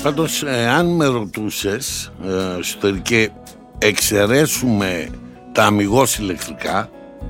Πάντως, αν με ρωτούσες, και εξαιρέσουμε τα αμιγώς ηλεκτρικά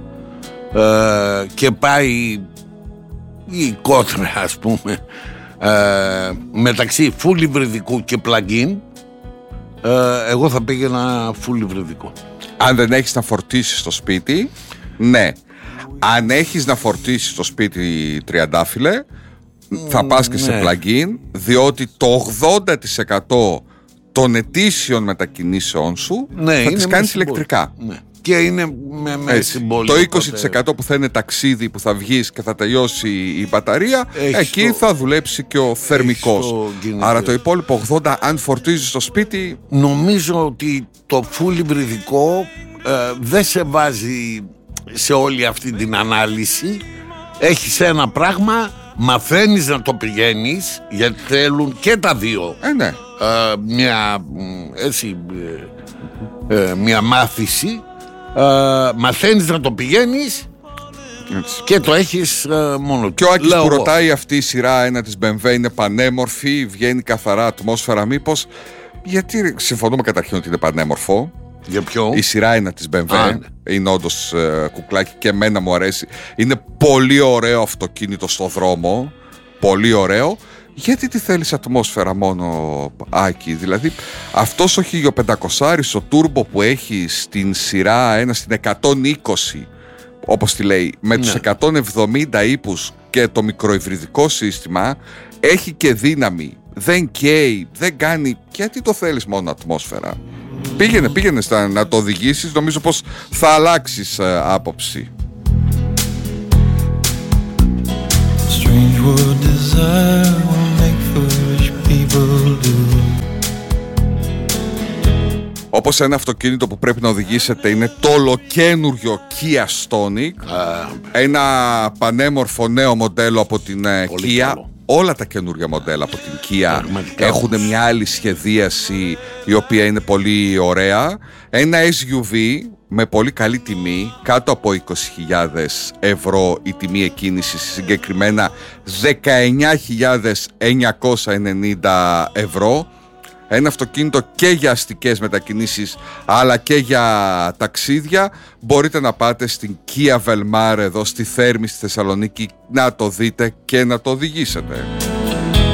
και πάει η κότρα, ας πούμε, μεταξύ full υβριδικού και plug-in, εγώ θα πήγαινα full υβριδικό. Αν δεν έχεις να φορτίσεις στο σπίτι, ναι. Αν έχεις να φορτίσεις στο σπίτι τριαντάφυλλε, θα πας και σε plug-in, διότι το 80% των ετήσιων μετακινήσεων σου θα τις κάνεις ηλεκτρικά. Ναι. Και είναι με συμβόλαιο. Το 20% που θα είναι ταξίδι που θα βγεις και θα τελειώσει η μπαταρία, εκεί θα δουλέψει και ο θερμικός. Άρα το υπόλοιπο 80%, αν φορτίζεις στο σπίτι... Νομίζω ότι το full υβριδικό δεν σε βάζει σε όλη αυτή την ανάλυση. Έχεις ένα πράγμα, μαθαίνεις να το πηγαίνεις, γιατί θέλουν και τα δύο ναι. μια μάθηση. Μαθαίνεις να το πηγαίνεις και το έχεις μόνο. Και ο Άκης που ρωτάει, αυτή η σειρά ένα της BMW είναι πανέμορφη, βγαίνει καθαρά ατμόσφαιρα, μήπως? Γιατί συμφωνούμε καταρχήν ότι είναι πανέμορφο. Για ποιο? Η σειρά ένα της BMW είναι όντως κουκλάκι και εμένα μου αρέσει. Είναι πολύ ωραίο αυτοκίνητο στο δρόμο, πολύ ωραίο. Γιατί τι θέλεις ατμόσφαιρα μόνο, Άκη? Δηλαδή αυτός ο 1500, ο τούρμπο που έχει στην σειρά 1 στην 120, όπως τη λέει, με τους 170 ύπους και το μικροϊβριδικό σύστημα, έχει και δύναμη, δεν καίει, δεν κάνει. Γιατί το θέλεις μόνο ατμόσφαιρα? Πήγαινε να το οδηγήσεις, νομίζω πως θα αλλάξεις άποψη. Strange world desire will make foolish people do. Όπως ένα αυτοκίνητο που πρέπει να οδηγήσετε είναι το ολοκαίνουργιο Kia Stonic, ένα πανέμορφο νέο μοντέλο από την Kia. Καλό. Όλα τα καινούργια μοντέλα από την Kia έχουν μια άλλη σχεδίαση η οποία είναι πολύ ωραία. Ένα SUV με πολύ καλή τιμή, κάτω από 20.000 ευρώ η τιμή εκκίνησης, συγκεκριμένα 19.990 ευρώ. Ένα αυτοκίνητο και για αστικές μετακινήσεις αλλά και για ταξίδια. Μπορείτε να πάτε στην Kia Velmar εδώ στη Θέρμη στη Θεσσαλονίκη να το δείτε και να το οδηγήσετε.